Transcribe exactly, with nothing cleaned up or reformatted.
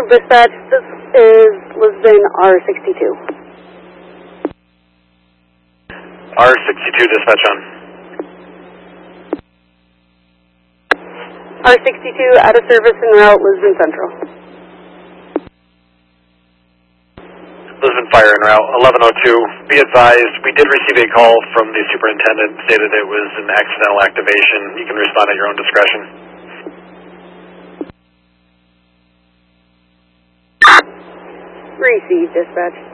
dispatch. This is Lisbon R sixty-two. R sixty-two, dispatch on. R sixty-two, out of service en route, Lisbon Central. Lisbon Fire en route, eleven oh two. Be advised, we did receive a call from the superintendent, stated it was an accidental activation. You can respond at your own discretion. Receive, dispatch.